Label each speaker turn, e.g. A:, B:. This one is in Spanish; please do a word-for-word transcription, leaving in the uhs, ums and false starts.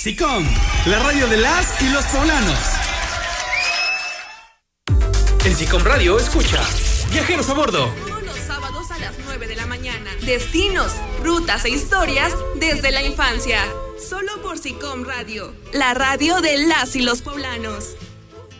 A: SICOM, la radio de las y los poblanos. En SICOM Radio escucha Viajeros a Bordo.
B: Todos los sábados a las nueve de la mañana. Destinos, rutas e historias desde la infancia. Solo por SICOM Radio, la radio de las y los poblanos.